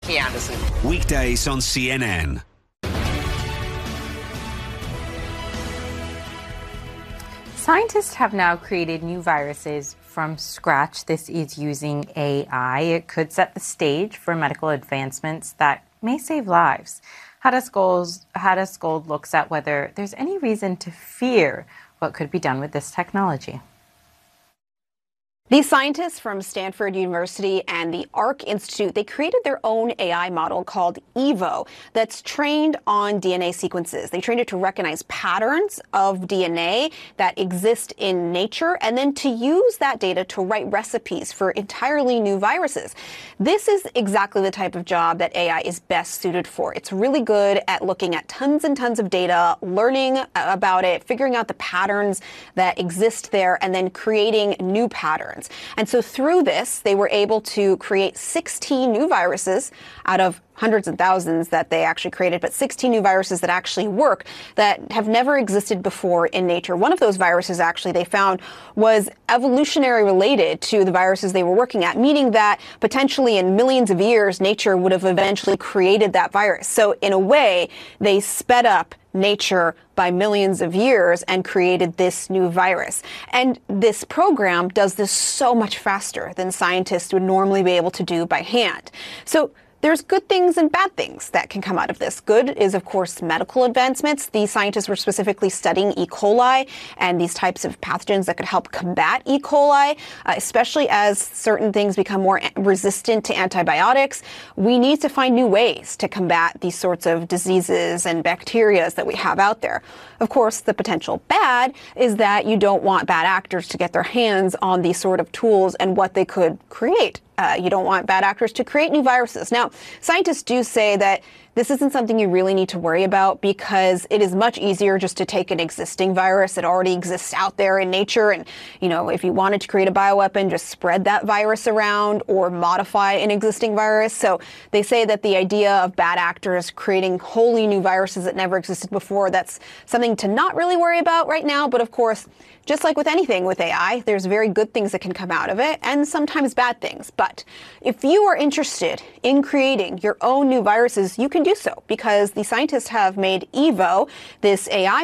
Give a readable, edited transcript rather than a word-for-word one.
Anderson. Weekdays on CNN. Scientists have now created new viruses from scratch. This is using AI. It could set the stage for medical advancements that may save lives. Hadas Gold looks at whether there's any reason to fear what could be done with this technology. These scientists from Stanford University and the ARC Institute, they created their own AI model called EVO that's trained on DNA sequences. They trained it to recognize patterns of DNA that exist in nature and then to use that data to write recipes for entirely new viruses. This is exactly the type of job that AI is best suited for. It's really good at looking at tons and tons of data, learning about it, figuring out the patterns that exist there, and then creating new patterns. And so through this, they were able to create 16 new viruses out of hundreds and thousands that they actually created, but 16 new viruses that actually work, that have never existed before in nature. One of those viruses, actually, they found was evolutionary related to the viruses they were working at, meaning that potentially in millions of years, nature would have eventually created that virus. So in a way, they sped up nature by millions of years and created this new virus. And this program does this so much faster than scientists would normally be able to do by hand. So there's good things and bad things that can come out of this. Good is, of course, medical advancements. These scientists were specifically studying E. coli and these types of pathogens that could help combat E. coli, especially as certain things become more resistant to antibiotics. We need to find new ways to combat these sorts of diseases and bacteria that we have out there. Of course, the potential bad is that you don't want bad actors to get their hands on these sort of tools and what they could create. You don't want bad actors to create new viruses. Now, scientists do say that this isn't something you really need to worry about because it is much easier just to take an existing virus that already exists out there in nature. And, if you wanted to create a bioweapon, just spread that virus around or modify an existing virus. So they say that the idea of bad actors creating wholly new viruses that never existed before, that's something to not really worry about right now. But of course, just like with anything with AI, there's very good things that can come out of it and sometimes bad things. But if you are interested in creating your own new viruses, you can do so because the scientists have made EVO, this AI